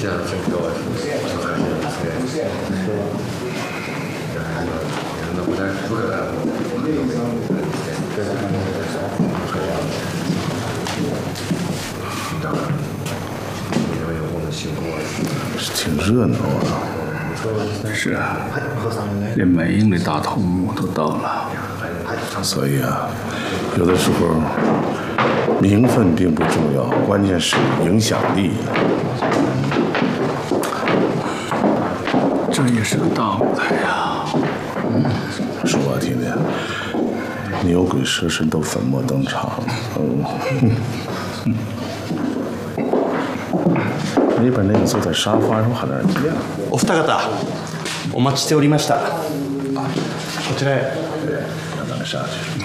现在真给我就还是那不太不可能。当然，因为有我们辛苦啊， 是挺热闹啊。 是啊，连美英的大头目都到了。 所以啊，有的时候名分并不重要，关键是影响力。 这也是个大舞台呀。 说我听听，牛鬼蛇神都粉墨登场。那边那个坐在沙发上好像是这样。 お二方、お待ちしておりました。こちらへ。 让他们上去。